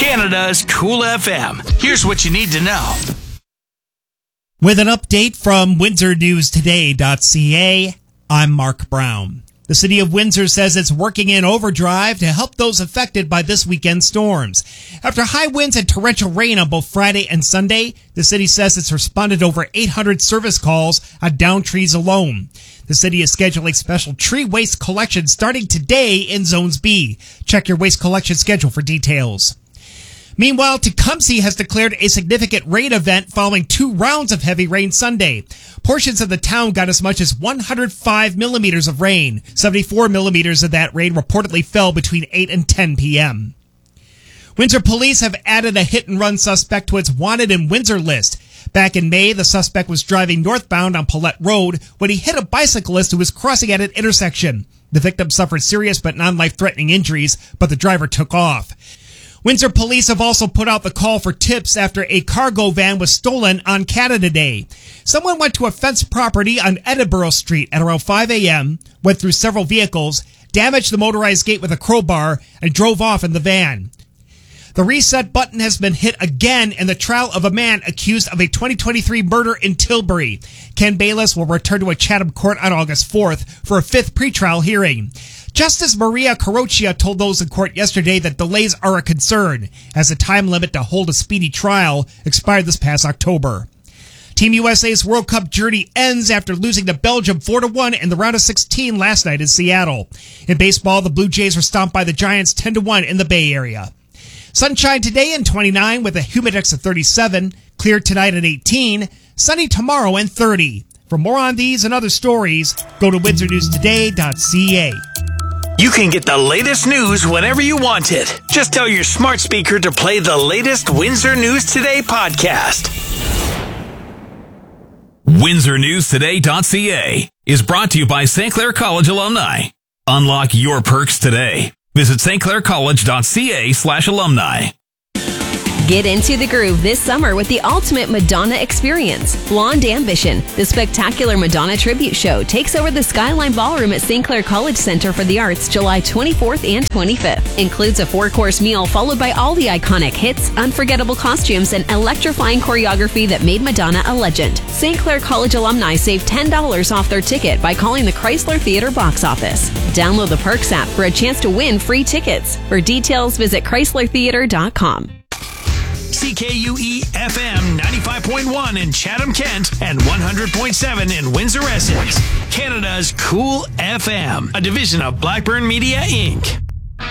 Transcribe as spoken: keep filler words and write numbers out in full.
Canada's Cool F M. Here's what you need to know. With an update from Windsor News Today dot C A, I'm Mark Brown. The city of Windsor says it's working in overdrive to help those affected by this weekend's storms. After high winds and torrential rain on both Friday and Sunday, the city says it's responded to over eight hundred service calls on downed trees alone. The city is scheduling special tree waste collection starting today in Zones B. Check your waste collection schedule for details. Meanwhile, Tecumseh has declared a significant rain event following two rounds of heavy rain Sunday. Portions of the town got as much as one hundred five millimeters of rain. seventy-four millimeters of that rain reportedly fell between eight and ten p.m. Windsor police have added a hit-and-run suspect to its wanted in Windsor list. Back in May, the suspect was driving northbound on Paulette Road when he hit a bicyclist who was crossing at an intersection. The victim suffered serious but non-life-threatening injuries, but the driver took off. Windsor police have also put out the call for tips after a cargo van was stolen on Canada Day. Someone went to a fenced property on Edinburgh Street at around five a.m., went through several vehicles, damaged the motorized gate with a crowbar, and drove off in the van. The reset button has been hit again in the trial of a man accused of a twenty twenty-three murder in Tilbury. Ken Bayless will return to a Chatham court on August fourth for a fifth pretrial hearing. Justice Maria Caroccia told those in court yesterday that delays are a concern, as the time limit to hold a speedy trial expired this past October. Team U S A's World Cup journey ends after losing to Belgium four to one in the round of sixteen last night in Seattle. In baseball, the Blue Jays were stomped by the Giants ten to one in the Bay Area. Sunshine today and twenty-nine with a humidex of thirty-seven, clear tonight at eighteen, sunny tomorrow and thirty. For more on these and other stories, go to Windsor News Today dot C A. You can get the latest news whenever you want it. Just tell your smart speaker to play the latest Windsor News Today podcast. Windsor News Today dot C A is brought to you by Saint Clair College alumni. Unlock your perks today. Visit Saint Clair College dot C A slash alumni. Get into the groove this summer with the ultimate Madonna experience. Blonde Ambition, the spectacular Madonna tribute show, takes over the Skyline Ballroom at Saint Clair College Center for the Arts July twenty-fourth and twenty-fifth. Includes a four-course meal followed by all the iconic hits, unforgettable costumes, and electrifying choreography that made Madonna a legend. Saint Clair College alumni save ten dollars off their ticket by calling the Chrysler Theater box office. Download the Perks app for a chance to win free tickets. For details, visit Chrysler Theater dot com. C K U E F M ninety-five point one in Chatham-Kent and one hundred point seven in Windsor-Essex. Canada's Cool F M, a division of Blackburn Media, Incorporated.